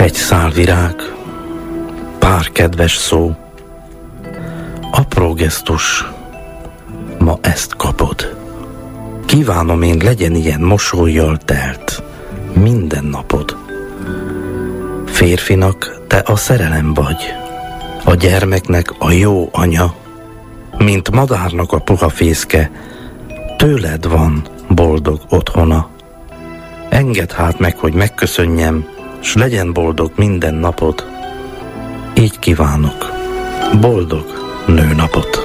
Egy szál virág, pár kedves szó, apró gesztus, ma ezt kapod. Kívánom én, legyen ilyen mosollyal telt minden napod. Férfinak te a szerelem vagy, a gyermeknek a jó anya, mint madárnak a puha fészke, tőled van boldog otthona. Engedd hát meg, hogy megköszönjem, s legyen boldog minden napod. Így kívánok boldog nőnapot.